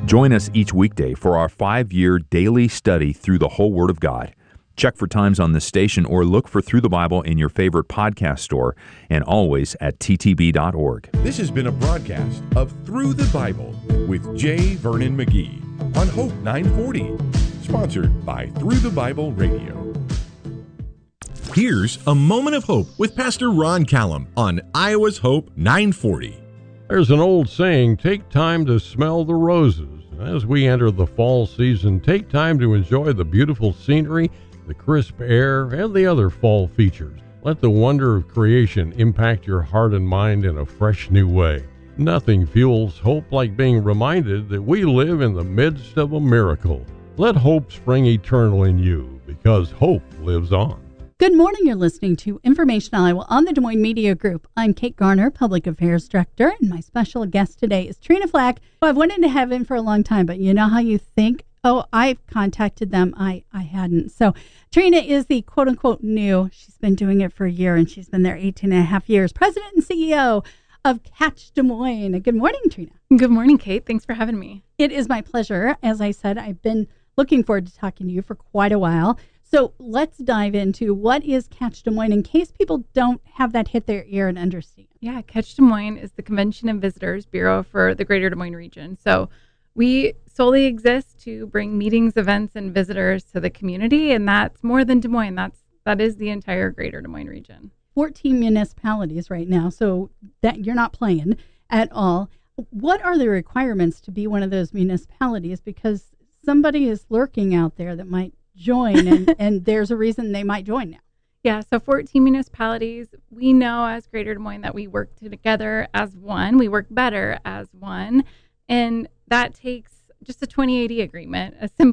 Join us each weekday for our 5-year daily study through the whole Word of God. Check for times on this station or look for Through the Bible in your favorite podcast store and always at ttb.org. This has been a broadcast of Through the Bible with J. Vernon McGee on Hope 940, sponsored by Through the Bible Radio. Here's a moment of hope with Pastor Ron Callum on Iowa's Hope 940. There's an old saying, take time to smell the roses. As we enter the fall season, take time to enjoy the beautiful scenery, the crisp air, and the other fall features. Let the wonder of creation impact your heart and mind in a fresh new way. Nothing fuels hope like being reminded that we live in the midst of a miracle. Let hope spring eternal in you, because hope lives on. Good morning. You're listening to Information Iowa on the Des Moines Media Group. I'm Kate Garner, Public Affairs Director, and my special guest today is Trina Flack, who I've wanted to have in for a long time, but you know how you think, oh, I've contacted them. I hadn't. So Trina is the quote-unquote new. She's been doing it for a year, and she's been there 18 and a half years. President and CEO of Catch Des Moines. Good morning, Trina. Good morning, Kate. Thanks for having me. It is my pleasure. As I said, I've been looking forward to talking to you for quite a while. So let's dive into what is Catch Des Moines in case people don't have that hit their ear and understand. Yeah, Catch Des Moines is the Convention and Visitors Bureau for the Greater Des Moines region. So we solely exist to bring meetings, events, and visitors to the community, and that's more than Des Moines. That is the entire Greater Des Moines region. 14 municipalities right now, so that you're not playing at all. What are the requirements to be one of those municipalities? Because somebody is lurking out there that might join, and there's a reason they might join now. Yeah, so 14 municipalities. We know as Greater Des Moines that we work together as one. We work better as one, and that takes just a 2080 agreement, a simple